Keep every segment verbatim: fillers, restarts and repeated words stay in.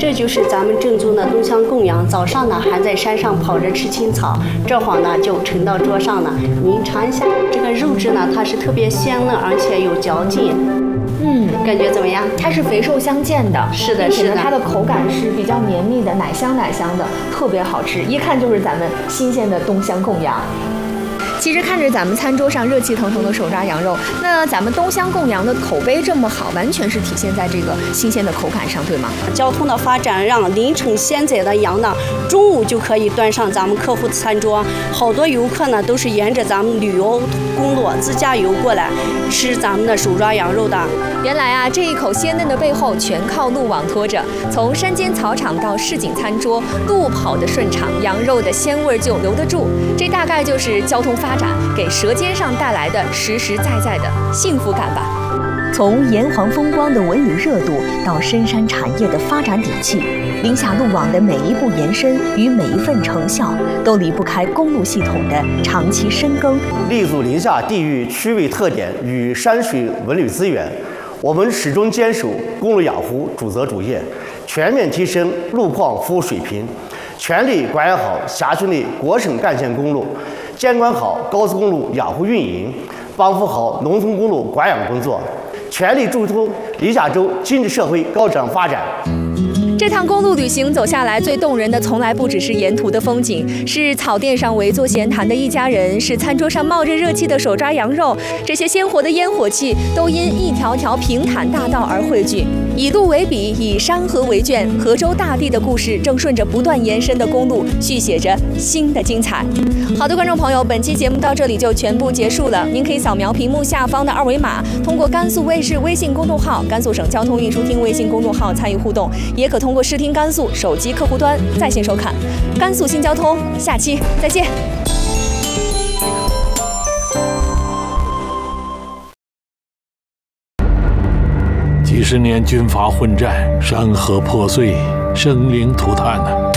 这就是咱们正宗的东乡供养。早上呢还在山上跑着吃青草，这会儿呢就盛到桌上了。您尝一下这个肉质呢，它是特别鲜嫩，而且有嚼劲。嗯，感觉怎么样？ 它是肥瘦相间的， 是的，是的， 它的口感是比较绵密的，奶香奶香的，特别好吃，一看就是咱们新鲜的东乡供养。其实看着咱们餐桌上热气腾腾的手抓羊肉，那咱们东乡供养的口碑这么好，完全是体现在这个新鲜的口感上，对吗？ 交通的发展让凌晨鲜宰的羊呢，中午就可以端上咱们客户的餐桌。好多游客呢都是沿着咱们旅游公路自驾游过来吃咱们的手抓羊肉的。 原来啊，这一口鲜嫩的背后全靠路网拖着。从山间草场到市井餐桌，路跑得顺畅，羊肉的鲜味就留得住。这大概就是交通发展给舌尖上带来的实实在在的幸福感吧。 从炎黄风光的文旅热度到深山产业的发展底气，宁夏路网的每一步延伸与每一份成效，都离不开公路系统的长期深耕。 立足宁夏地域区位特点与山水文旅资源，我们始终坚守公路养护主责主业，全面提升路况服务水平，全力管理好辖区内国省干线公路，监管好高速公路养护运营，帮扶好农村公路管养工作，全力助推宁夏州经济社会高质量发展。 这趟公路旅行走下来，最动人的从来不只是沿途的风景，是草甸上围坐闲谈的一家人，是餐桌上冒着热气的手抓羊肉。这些鲜活的烟火气都因一条条平坦大道而汇聚。以路为笔，以山河为卷，河州大地的故事正顺着不断延伸的公路续写着新的精彩。好的，观众朋友，本期节目到这里就全部结束了。您可以扫描屏幕下方的二维码，通过甘肃卫视微信公众号、甘肃省交通运输厅微信公众号参与互动，也可通过视听甘肃手机客户端在线收看。甘肃新交通，下期再见。 几十年军阀混战，山河破碎，生灵涂炭呢、啊。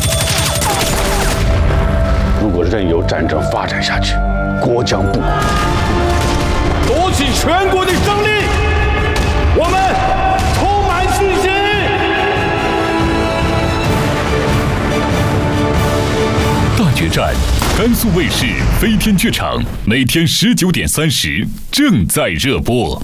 如果任由战争发展下去，国将不保。 夺取全国的胜利，我们充满信心。 大决战，甘肃卫视飞天剧场，每天十九点三十正在热播。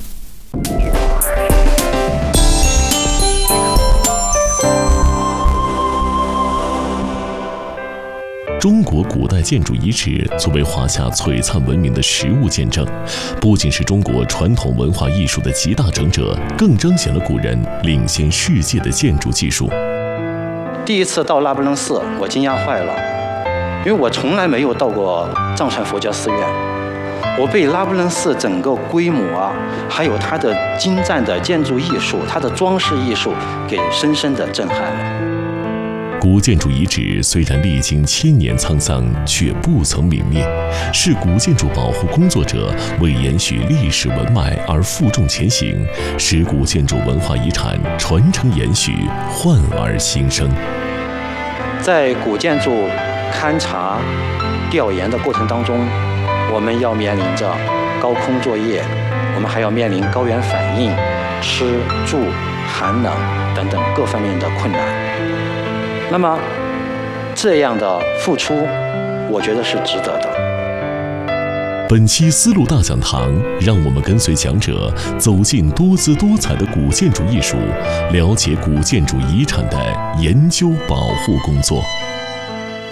中国古代建筑遗址作为华夏璀璨文明的实物见证，不仅是中国传统文化艺术的集大成者，更彰显了古人领先世界的建筑技术。 第一次到拉卜楞寺，我惊讶坏了，因为我从来没有到过藏传佛教寺院，我被拉卜楞寺整个规模啊，还有它的精湛的建筑艺术、它的装饰艺术给深深的震撼了。 古建筑遗址虽然历经千年沧桑，却不曾泯灭，是古建筑保护工作者为延续历史文脉而负重前行，使古建筑文化遗产传承延续，焕而新生。 在古建筑勘察、调研的过程当中，我们要面临着高空作业，我们还要面临高原反应、吃住、寒冷等等各方面的困难。那么，这样的付出，我觉得是值得的。 本期丝路大讲堂，让我们跟随讲者走进多姿多彩的古建筑艺术，了解古建筑遗产的研究保护工作。